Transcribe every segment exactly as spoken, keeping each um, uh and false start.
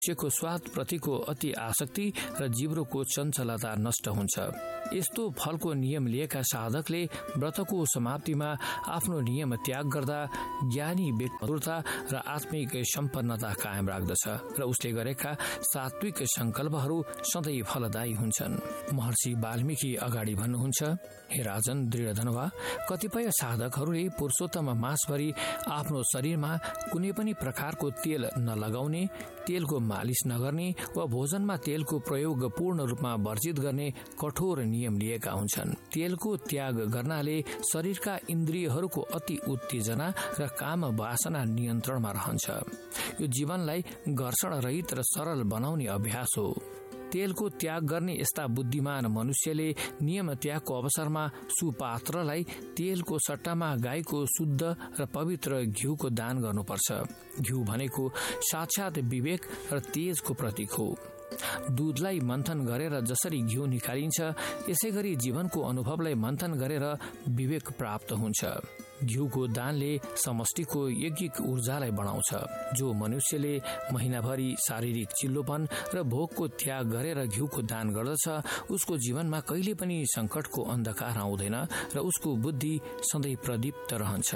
मनुष्यको स्वाद प्रतिको अति आसक्ति र जिब्रोको चञ्चलता नष्ट हुन्छ। यस्तो फलको नियम लिएका साधकले व्रतको समाप्तिमा आफ्नो नियम त्याग गर्दा ज्ञानी व्यक्तिता र आत्मिक सम्पन्नता कायम राख्दछ र उसले गरेका सात्विक संकल्पहरू सधैँ फलदायी हुन्छन्। महर्षि वाल्मीकि अगाडि भन्नुहुन्छ, हे राजन दृढ धनुवा, कतिपय साधकहरूले पुरुषोत्तम मासभरि आफ्नो शरीरमा कुनै पनि प्रकारको तेल नलगाउने, तेलको मालिश नगर्ने वा भोजनमा तेलको प्रयोग पूर्ण रूपमा वर्जित गर्ने कठोर नियम लिएका हुन्छन्। तेलको त्याग गर्नाले शरीरका इन्द्रियहरूको अति उत्तेजना र काम वासना नियन्त्रणमा रहन्छ। यो जीवनलाई घर्षण रहित र सरल बनाउने अभ्यास हो। तेलको त्याग गर्ने यस्ता बुद्धिमान मनुष्यले नियम त्यागको अवसरमा सुपात्रलाई तेलको सट्टामा गाईको शुद्ध र पवित्र घिउको दान गर्नुपर्छ। घिउ भनेको साक्षात विवेक र तेजको प्रतीक हो। दूधलाई मन्थन गरेर जसरी घिउ निकालिन्छ, यसै गरी जीवनको अनुभवलाई मन्थन गरेर विवेक प्राप्त हुन्छ। घिउको दानले समष्टिको यज्ञिक ऊर्जालाई बढाउँछ। जो मनुष्यले महिनाभरि शारीरिक चिल्लोपन र भोकको त्याग गरेर घिउको दान गर्दछ, उसको जीवनमा कहिले पनि संकटको अन्धकार आउँदैन र उसको बुद्धि सधैँ प्रदीप्त रहन्छ।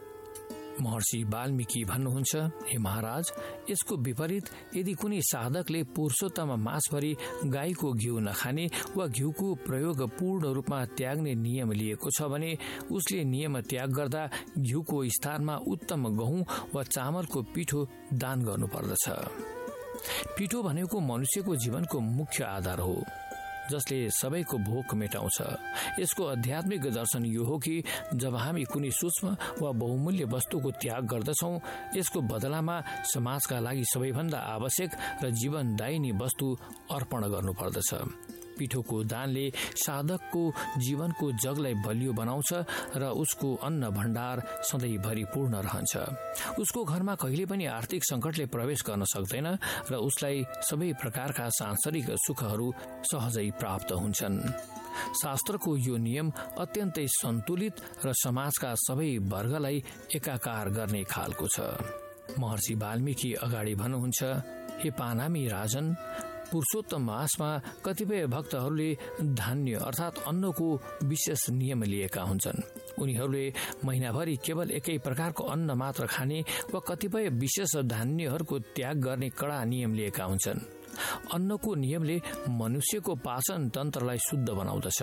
महर्षि वाल्मीकि भन्नुहुन्छ, हे महाराज, यसको विपरीत यदि कुनै साधकले पुरुषोत्तम मासभरि गाईको घिउ नखाने वा घिउको प्रयोग पूर्ण रूपमा त्याग्ने नियम लिएको छ भने उसले नियम त्याग गर्दा घिउको स्थानमा उत्तम गहुँ वा चामलको पिठो दान गर्नुपर्दछ। पिठो भनेको मनुष्यको जीवनको मुख्य आधार हो, जसले सबैको भोक मेटाउँछ। यसको आध्यात्मिक दर्शन यो हो कि जब हामी कुनै सूक्ष्म वा बहुमूल्य वस्तुको त्याग गर्दछौं, यसको बदलामा समाजका लागि सबैभन्दा आवश्यक र जीवनदायिनी वस्तु अर्पण गर्नुपर्दछ। पिठोको दानले साधकको जीवनको जगलाई बलियो बनाउँछ र उसको अन्न भण्डार सधैँ भरिपूर्ण रहन्छ। उसको घरमा कहिले पनि आर्थिक संकटले प्रवेश गर्न सक्दैन र उसलाई सबै प्रकारका सांसारिक सुखहरू सहजै प्राप्त हुन्छन्। शास्त्रको यो नियम अत्यन्तै सन्तुलित र समाजका सबै वर्गलाई एकाकार गर्ने खालको छ। महर्षि वाल्मीकि अगाडि भन्नुहुन्छ, हे पानामी राजन, पुरुषोत्तम मासमा कतिपय भक्तहरूले धान्य अर्थात अन्नको विशेष नियम लिएका हुन्छन्। उनीहरूले महिनाभरि केवल एकै प्रकारको अन्न मात्र खाने वा कतिपय विशेष धान्यहरूको त्याग गर्ने कडा नियम लिएका हुन्छन्। अन्नको नियमले मनुष्यको पाचन तन्त्रलाई शुद्ध बनाउँदछ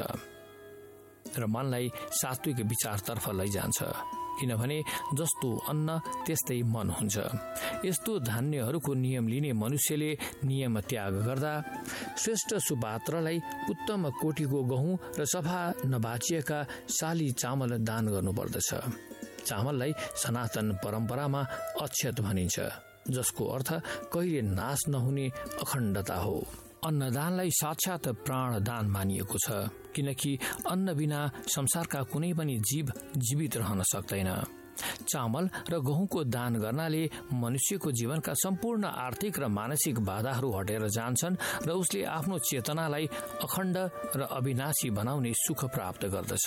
र मनलाई सात्विक विचारतर्फ लैजान्छ, किनभने जस्तो अन्न त्यस्तै मन हुन्छ। यस्तो धान्यहरूको नियम लिने मनुष्यले नियम त्याग गर्दा श्रेष्ठ सुपात्रलाई उत्तम कोटिको गहुँ र सफा नबाचिएका साली चामल दान गर्नुपर्दछ। चामललाई सनातन परम्परामा अक्षत भनिन्छ, जसको अर्थ कहिले नाश नहुने अखण्डता हो। अन्नदानलाई साक्षात प्राणदान मानिएको छ, किनकि अन्न बिना संसारका कुनै पनि जीव जीवित रहन सक्दैन। चामल र गहुँको दान गर्नाले मनुष्यको जीवनका सम्पूर्ण आर्थिक र मानसिक बाधाहरू हटेर जान्छन् र उसले आफ्नो चेतनालाई अखण्ड र अविनाशी बनाउने सुख प्राप्त गर्दछ।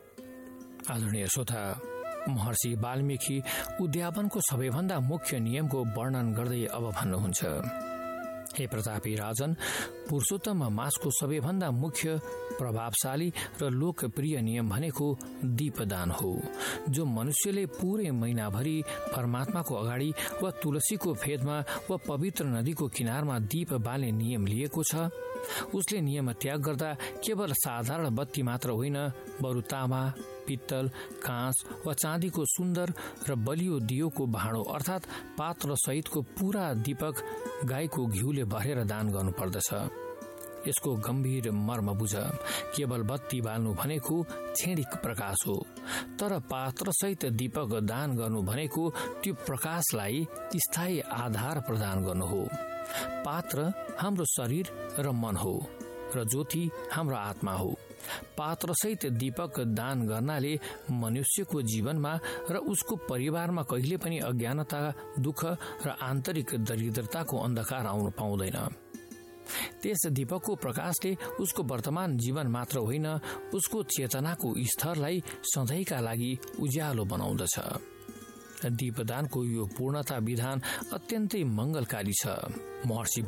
आदरणीय श्रोता, महर्षि वाल्मीकि उद्यापनको सबैभन्दा मुख्य नियमको वर्णन गर्दै अब भन्नुहुन्छ, हे प्रतापी राजन, पुरुषोत्तम मासको सबैभन्दा मुख्य प्रभावशाली र लोकप्रिय नियम भनेको दीपदान हो। जो मनुष्यले पूरै महिनाभरि परमात्माको अगाडि वा तुलसीको फेदमा वा पवित्र नदीको किनारमा दीप बाल्ने नियम लिएको छ, उसले नियम त्याग गर्दा केवल साधारण बत्ती मात्र होइन, बरु तामा, पित्तल, काँच वा चाँदीको सुन्दर र बलियो दियोको भाँडो अर्थात पात्र सहितको पूरा दीपक गाईको घिउले भरेर दान गर्नुपर्दछ। यसको गम्भीर मर्म बुझ। केवल बत्ती बाल्नु भनेको क्षणिक प्रकाश हो, तर पात्र सहित दीपक दान गर्नु भनेको त्यो प्रकाशलाई स्थायी आधार प्रदान गर्नु हो। पात्र हाम्रो शरीर र मन हो र ज्योति हाम्रो आत्मा हो। पात्र सहित दीपक दान गर्नाले मनुष्यको जीवनमा र उसको परिवारमा कहिले पनि अज्ञानता, दुःख र आन्तरिक दरिद्रताको अन्धकार आउन पाउँदैन। त्यस दीपकको प्रकाशले उसको वर्तमान जीवन मात्र होइन, उसको चेतनाको स्तरलाई सधैँका लागि उज्यालो बनाउँदछ। दीपदानको यो पूर्णता विधान अत्यन्तै मंगलकारी छ। महर्षि